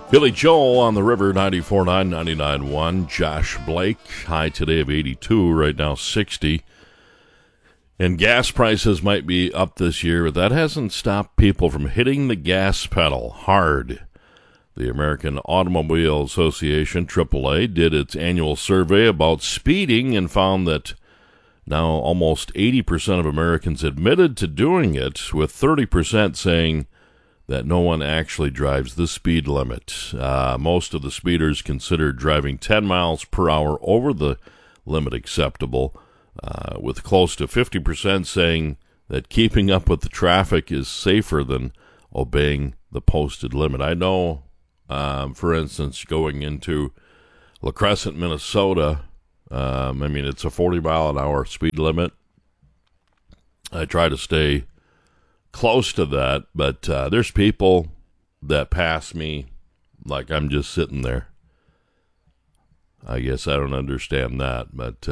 Billy Joel on the river, 94.9, 99.1. Josh Blake, high today of 82, right now 60. And gas prices might be up this year, but that hasn't stopped people from hitting the gas pedal hard. The American Automobile Association, AAA, did its annual survey about speeding and found that now almost 80% of Americans admitted to doing it, with 30% saying that no one actually drives the speed limit. Most of the speeders consider driving 10 miles per hour over the limit acceptable, with close to 50% saying that keeping up with the traffic is safer than obeying the posted limit. I know, for instance, going into La Crescent, Minnesota, it's a 40-mile-an-hour speed limit. I try to stay close to that, but there's people that pass me like I'm just sitting there. I guess I don't understand that, but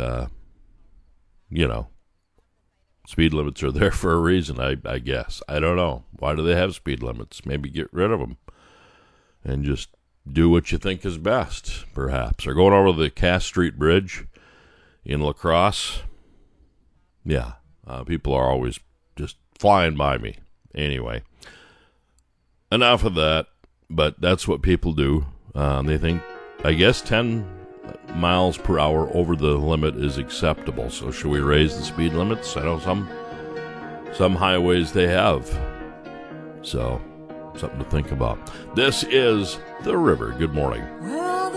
speed limits are there for a reason, I guess. I don't know. Why do they have speed limits? Maybe get rid of them and just do what you think is best, perhaps. Or going over the Cass Street Bridge in La Crosse. Yeah, people are always just flying by me. Anyway, enough of that, but that's what people do. They think, I guess, 10 miles per hour over the limit is acceptable. So should we raise the speed limits? I know some highways they have. So, something to think about. This is The River. Good morning.